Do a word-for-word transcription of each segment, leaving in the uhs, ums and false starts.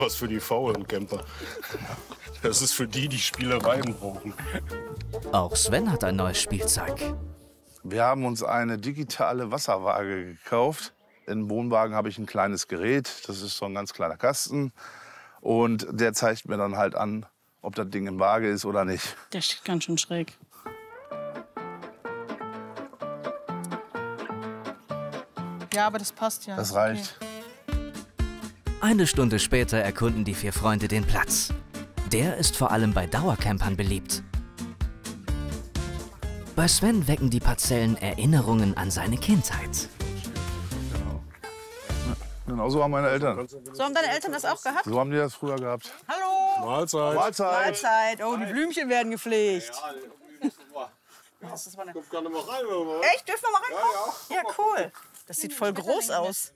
Was für die faulen Camper. Das ist für die, die Spielereien brauchen. Auch Sven hat ein neues Spielzeug. Wir haben uns eine digitale Wasserwaage gekauft. Im Wohnwagen habe ich ein kleines Gerät. Das ist so ein ganz kleiner Kasten. Und der zeigt mir dann halt an, ob das Ding in Waage ist oder nicht. Der steht ganz schön schräg. Ja, aber das passt ja. Das reicht. Okay. Eine Stunde später erkunden die vier Freunde den Platz. Der ist vor allem bei Dauercampern beliebt. Bei Sven wecken die Parzellen Erinnerungen an seine Kindheit. Genau. Genau so haben meine Eltern. So haben deine Eltern das auch gehabt? So haben die das früher gehabt. Hallo! Mahlzeit. Mahlzeit. Mahlzeit. Oh, die Blümchen werden gepflegt. Das ist meine... Kommt gar nicht mal rein, oder? Echt? Dürfen wir mal reinkommen? Ja, ja. Ja, cool. Das sieht voll groß aus.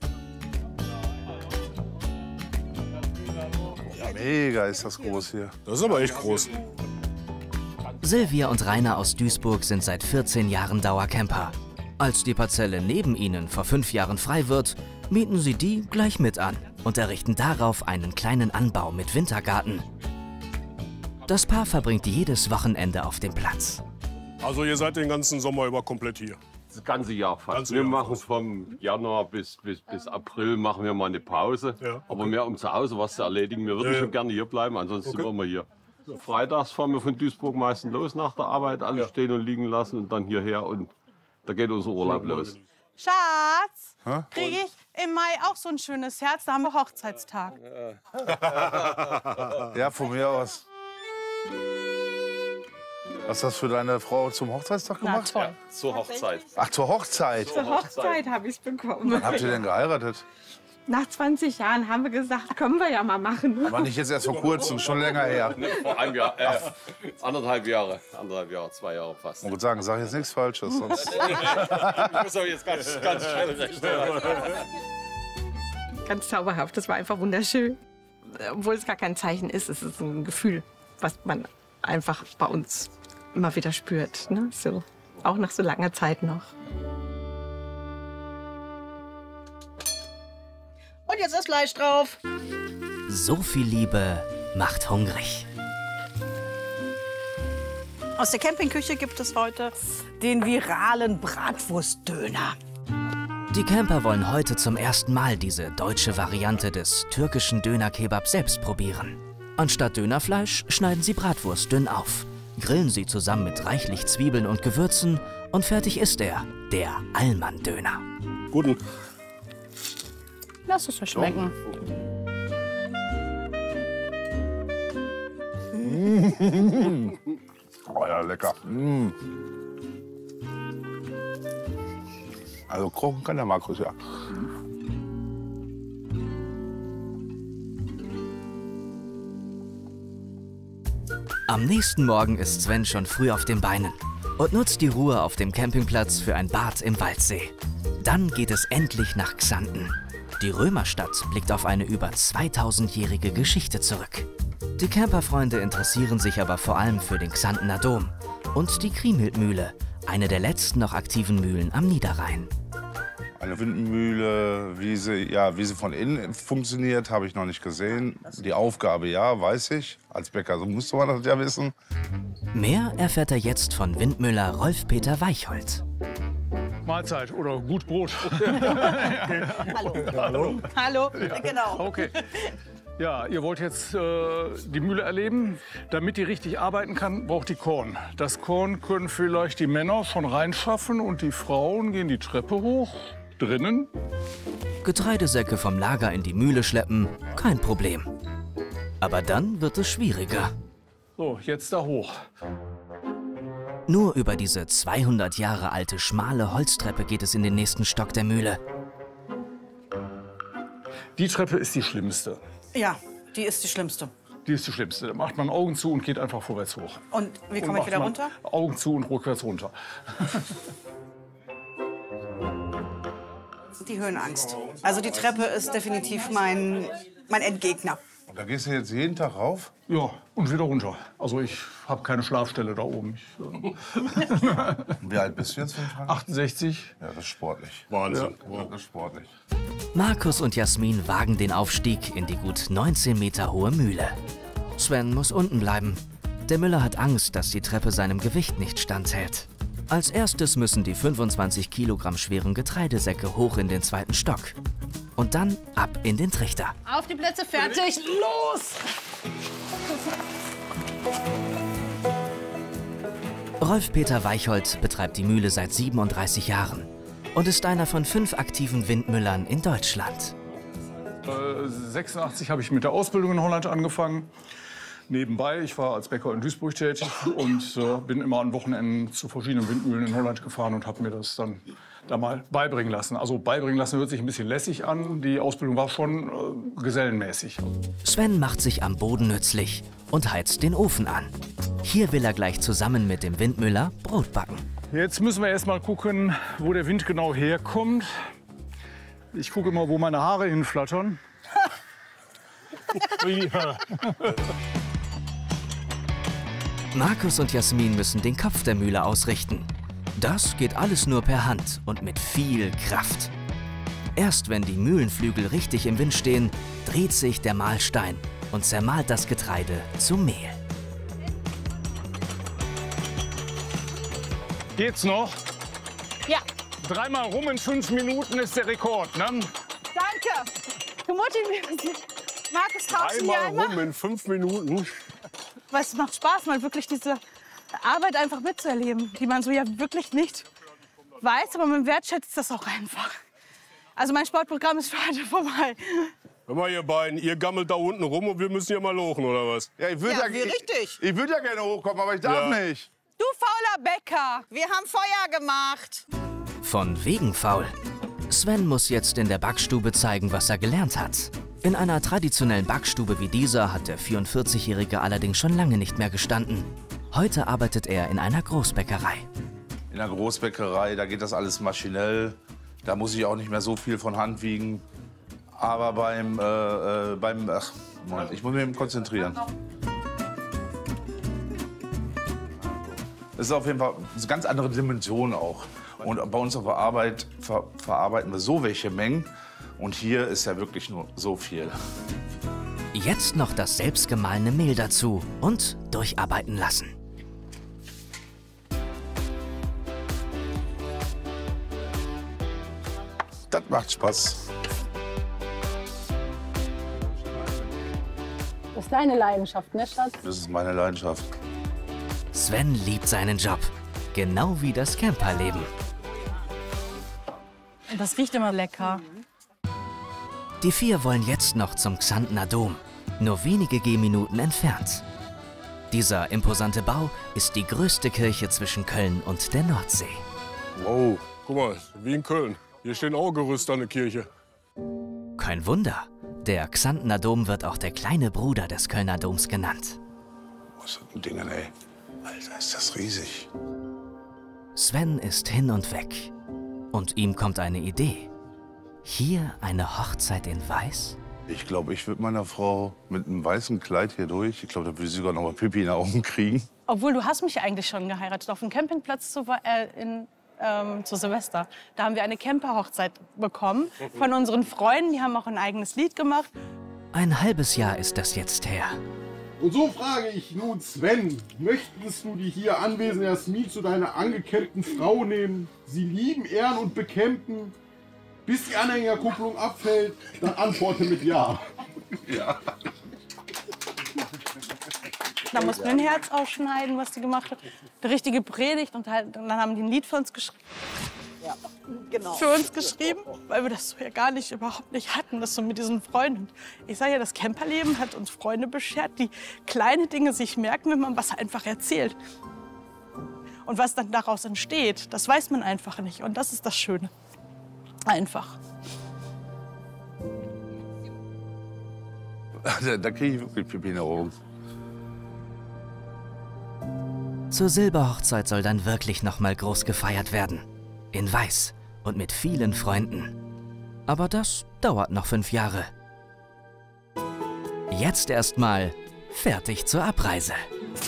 Mega ist das groß hier. Das ist aber echt groß. Silvia und Rainer aus Duisburg sind seit vierzehn Jahren Dauercamper. Als die Parzelle neben ihnen vor fünf Jahren frei wird, mieten sie die gleich mit an und errichten darauf einen kleinen Anbau mit Wintergarten. Das Paar verbringt jedes Wochenende auf dem Platz. Also ihr seid den ganzen Sommer über komplett hier. Das ganze Jahr fast. Ganze wir Jahr machen fast. vom Januar bis, bis, bis April machen wir mal eine Pause. Ja, okay. Aber mehr um zu Hause was zu erledigen. Wir würden Ja, ja. schon gerne hier bleiben, ansonsten Okay. sind wir immer hier. Freitags fahren wir von Duisburg meistens los nach der Arbeit, alles Ja. stehen und liegen lassen und dann hierher und da geht unser Urlaub los. Schatz, Hä? kriege ich im Mai auch so ein schönes Herz? Da haben wir Hochzeitstag. Ja, von mir aus. Hast du das für deine Frau zum Hochzeitstag Na gemacht? toll. Zur Hochzeit. Ach, zur Hochzeit. Zur Hochzeit habe ich es bekommen. Wann habt ihr denn geheiratet? Nach zwanzig Jahren haben wir gesagt, können wir ja mal machen. Aber nicht jetzt erst vor kurzem, schon länger her. Vor einem Jahr, äh, anderthalb Jahre, anderthalb Jahre, zwei Jahre fast. Ich würde sagen, sag jetzt nichts Falsches. Sonst Ich muss aber jetzt ganz, ganz schnell recht. Ganz zauberhaft, das war einfach wunderschön. Obwohl es gar kein Zeichen ist, es ist ein Gefühl, was man einfach bei uns immer wieder spürt. Ne? So, auch nach so langer Zeit noch. Und jetzt ist Fleisch drauf. So viel Liebe macht hungrig. Aus der Campingküche gibt es heute den viralen Bratwurstdöner. Die Camper wollen heute zum ersten Mal diese deutsche Variante des türkischen Dönerkebab selbst probieren. Anstatt Dönerfleisch schneiden sie Bratwurst dünn auf, grillen sie zusammen mit reichlich Zwiebeln und Gewürzen und fertig ist er, der Allmann-Döner. Guten. Lass es euch schmecken. oh ja, lecker. Mm. Also kochen kann der Markus, ja. Am nächsten Morgen ist Sven schon früh auf den Beinen und nutzt die Ruhe auf dem Campingplatz für ein Bad im Waldsee. Dann geht es endlich nach Xanten. Die Römerstadt blickt auf eine über zweitausendjährige Geschichte zurück. Die Camperfreunde interessieren sich aber vor allem für den Xantener Dom und die Kriemhildmühle, eine der letzten noch aktiven Mühlen am Niederrhein. Eine Windmühle, wie sie, ja, wie sie von innen funktioniert, habe ich noch nicht gesehen. Die Aufgabe, ja, weiß ich. Als Bäcker so musste man das ja wissen. Mehr erfährt er jetzt von Windmüller Rolf-Peter Weichhold. Mahlzeit oder gut Brot. Hallo. Hallo. Hallo. Genau. Okay. Ja, ihr wollt jetzt äh, die Mühle erleben. Damit die richtig arbeiten kann, braucht die Korn. Das Korn können vielleicht die Männer schon reinschaffen und die Frauen gehen die Treppe hoch, drinnen. Getreidesäcke vom Lager in die Mühle schleppen, kein Problem. Aber dann wird es schwieriger. So, jetzt da hoch. Nur über diese zweihundert Jahre alte schmale Holztreppe geht es in den nächsten Stock der Mühle. Die Treppe ist die schlimmste. Ja, die ist die schlimmste. Die ist die schlimmste. Da macht man Augen zu und geht einfach vorwärts hoch. Und wie komme ich macht wieder man runter? Augen zu und rückwärts runter. Die Höhenangst. Also die Treppe ist definitiv mein, mein Endgegner. Und da gehst du jetzt jeden Tag rauf? Ja, und wieder runter. Also ich habe keine Schlafstelle da oben. Ich, äh, Wie alt bist du jetzt? achtundsechzig. Ja, das ist sportlich. Wahnsinn. Ja, das ist sportlich. Markus und Jasmin wagen den Aufstieg in die gut neunzehn Meter hohe Mühle. Sven muss unten bleiben. Der Müller hat Angst, dass die Treppe seinem Gewicht nicht standhält. Als erstes müssen die fünfundzwanzig Kilogramm schweren Getreidesäcke hoch in den zweiten Stock. Und dann ab in den Trichter. Auf die Plätze, fertig, los! Rolf-Peter Weichhold betreibt die Mühle seit siebenunddreißig Jahren und ist einer von fünf aktiven Windmüllern in Deutschland. Äh, sechsundachtzig habe ich mit der Ausbildung in Holland angefangen. Nebenbei, ich war als Bäcker in Duisburg tätig und äh, bin immer an Wochenenden zu verschiedenen Windmühlen in Holland gefahren und habe mir das dann da mal beibringen lassen. Also beibringen lassen hört sich ein bisschen lässig an. Die Ausbildung war schon äh, gesellenmäßig. Sven macht sich am Boden nützlich und heizt den Ofen an. Hier will er gleich zusammen mit dem Windmüller Brot backen. Jetzt müssen wir erst mal gucken, wo der Wind genau herkommt. Ich gucke immer, wo meine Haare hinflattern. Ja. Markus und Jasmin müssen den Kopf der Mühle ausrichten. Das geht alles nur per Hand und mit viel Kraft. Erst wenn die Mühlenflügel richtig im Wind stehen, dreht sich der Mahlstein und zermahlt das Getreide zu Mehl. Geht's noch? Ja, Dreimal rum in fünf Minuten ist der Rekord, ne? danke. Du motivierst mich. Markus, tausend Einmal Jahre. rum in fünf Minuten. Was macht Spaß, mal wirklich diese Arbeit einfach mitzuerleben, die man so ja wirklich nicht weiß, aber man wertschätzt das auch einfach. Also mein Sportprogramm ist für heute vorbei. Hör mal, ihr beiden, ihr gammelt da unten rum und wir müssen hier mal lochen, oder was? Ja, ich würde Ja, ja, wie richtig. Ich, ich würd ja gerne hochkommen, aber ich darf Ja. nicht. Du fauler Bäcker, wir haben Feuer gemacht. Von wegen faul. Sven muss jetzt in der Backstube zeigen, was er gelernt hat. In einer traditionellen Backstube wie dieser hat der vierundvierzigjährige allerdings schon lange nicht mehr gestanden. Heute arbeitet er in einer Großbäckerei. In der Großbäckerei, da geht das alles maschinell. Da muss ich auch nicht mehr so viel von Hand wiegen. Aber beim, äh, äh, beim, ach, Moment, ich muss mich eben konzentrieren. Das ist auf jeden Fall eine ganz andere Dimension auch. Und bei uns auf der Arbeit ver verarbeiten wir so welche Mengen. Und hier ist ja wirklich nur so viel. Jetzt noch das selbstgemahlene Mehl dazu und durcharbeiten lassen. Das macht Spaß. Das ist deine Leidenschaft, ne, Schatz? Das ist meine Leidenschaft. Sven liebt seinen Job, genau wie das Camperleben. Das riecht immer lecker. Die vier wollen jetzt noch zum Xantner Dom, nur wenige Gehminuten entfernt. Dieser imposante Bau ist die größte Kirche zwischen Köln und der Nordsee. Wow, guck mal, wie in Köln. Hier stehen auch Gerüste an der Kirche. Kein Wunder, der Xantner Dom wird auch der kleine Bruder des Kölner Doms genannt. Was ist das ein Ding, ey? Alter, ist das riesig. Sven ist hin und weg. Und ihm kommt eine Idee. Hier eine Hochzeit in Weiß? Ich glaube, ich würde meiner Frau mit einem weißen Kleid hier durch. Ich glaube, da würde sie sogar noch mal Pipi in den Augen kriegen. Obwohl, du hast mich eigentlich schon geheiratet, auf dem Campingplatz zu, äh, in, ähm, zu Silvester. Da haben wir eine Camperhochzeit bekommen von unseren Freunden. Die haben auch ein eigenes Lied gemacht. Ein halbes Jahr ist das jetzt her. Und so frage ich nun Sven, möchtest du die hier anwesende Jasmin zu deiner angecampten Frau nehmen, sie lieben, ehren und bekämpfen, bis die Anhängerkupplung abfällt, dann antworte mit Ja. Ja. Da mussten wir ein Herz aufschneiden, was die gemacht hat. Die richtige Predigt und, halt, und dann haben die ein Lied für uns geschrieben. Ja, genau. Für uns geschrieben, weil wir das so ja gar nicht, überhaupt nicht hatten, das so mit diesen Freunden. Ich sage ja, das Camperleben hat uns Freunde beschert, die kleine Dinge sich merken, wenn man was einfach erzählt. Und was dann daraus entsteht, das weiß man einfach nicht. Und das ist das Schöne. Einfach. Da, da kriege ich wirklich Pipi in den Augen. Zur Silberhochzeit soll dann wirklich noch mal groß gefeiert werden. In Weiß und mit vielen Freunden. Aber das dauert noch fünf Jahre. Jetzt erstmal fertig zur Abreise.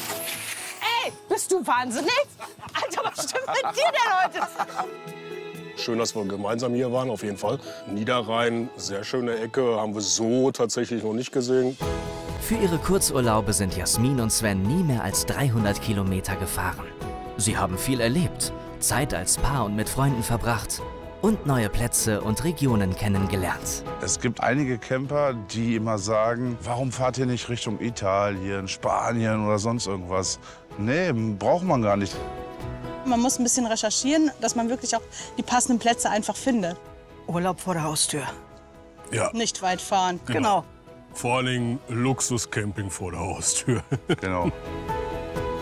Ey, bist du wahnsinnig? Alter, was stimmt mit dir denn heute? Schön, dass wir gemeinsam hier waren, auf jeden Fall. Niederrhein, sehr schöne Ecke, haben wir so tatsächlich noch nicht gesehen. Für ihre Kurzurlaube sind Jasmin und Sven nie mehr als dreihundert Kilometer gefahren. Sie haben viel erlebt, Zeit als Paar und mit Freunden verbracht und neue Plätze und Regionen kennengelernt. Es gibt einige Camper, die immer sagen, warum fahrt ihr nicht Richtung Italien, Spanien oder sonst irgendwas? Nee, braucht man gar nicht. Man muss ein bisschen recherchieren, dass man wirklich auch die passenden Plätze einfach findet. Urlaub vor der Haustür. Ja. Nicht weit fahren. Genau. Vor allen Dingen Luxuscamping vor der Haustür. Genau.